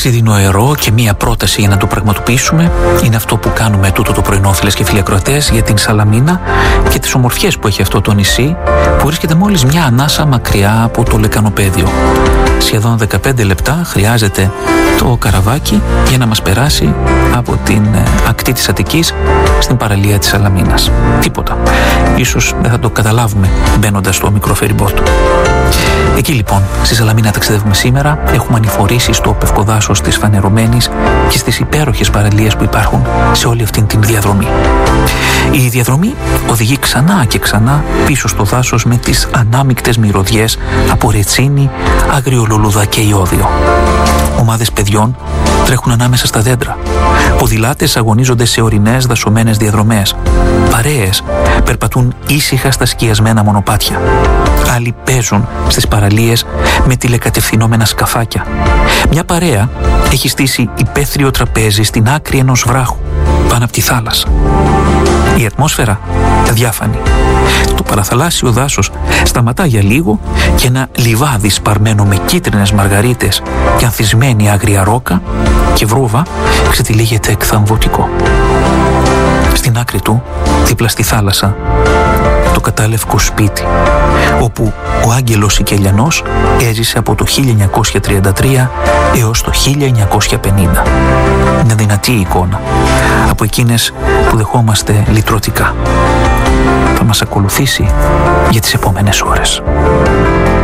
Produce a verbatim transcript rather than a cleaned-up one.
δίνω αερό και μία πρόταση για να το πραγματοποιήσουμε. Είναι αυτό που κάνουμε τούτο το πρωινό, φίλες και φίλοι ακροατές, για την Σαλαμίνα και τις ομορφιές που έχει αυτό το νησί, που βρίσκεται μόλις μια ανάσα μακριά από το λεκανοπέδιο. Σχεδόν δεκαπέντε λεπτά χρειάζεται το καραβάκι για να μας περάσει από την ακτή της Αττικής στην παραλία της Σαλαμίνας. Τίποτα. Ίσως δεν θα το καταλάβουμε μπαίνοντας στο μικρό φεριμπότ. Εκεί λοιπόν, στη Σαλαμίνα ταξιδεύουμε σήμερα. Έχουμε ανηφορήσει στο πευκοδάσος της Φανερωμένης και στις υπέροχες παραλίες που υπάρχουν σε όλη αυτή την διαδρομή. Η διαδρομή οδηγεί ξανά και ξανά πίσω στο δάσος με τις ανάμεικτες μυρωδιές από ρετσίνι, άγριο λουλούδα και ιόδιο. Ομάδες παιδιών τρέχουν ανάμεσα στα δέντρα. Ποδηλάτες αγωνίζονται σε ορεινές δασωμένες διαδρομές. Παρέες περπατούν ήσυχα στα σκιασμένα μονοπάτια. Άλλοι παίζουν στις παραλίες με τηλεκατευθυνόμενα σκαφάκια. Μια παρέα έχει στήσει υπαίθριο τραπέζι στην άκρη ενός βράχου πάνω από τη θάλασσα. Η ατμόσφαιρα διάφανη. Το παραθαλάσσιο δάσος σταματά για λίγο και ένα λιβάδι σπαρμένο με κίτρινες μαργαρίτες και ανθισμένη άγρια ρόκα και βρούβα ξετυλίγεται εκθαμβωτικό. Στην άκρη του, δίπλα στη θάλασσα, το κατάλευκο σπίτι, όπου ο Άγγελος Σικελιανός έζησε από το χίλια εννιακόσια τριάντα τρία έως το χίλια εννιακόσια πενήντα. Μια δυνατή εικόνα, από εκείνες που δεχόμαστε λυτρωτικά. Θα μας ακολουθήσει για τις επόμενες ώρες.